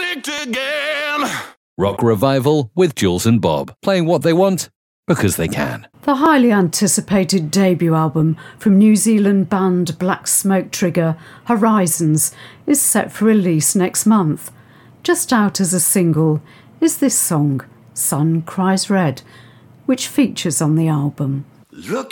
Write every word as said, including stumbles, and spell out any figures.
addict again. Rock Revival with Jules and Bob, playing what they want because they can. The highly anticipated debut album from New Zealand band Black Smoke Trigger, Horizons, is set for release next month. Just out as a single is this song, Sun Cries Red, which features on the album. Look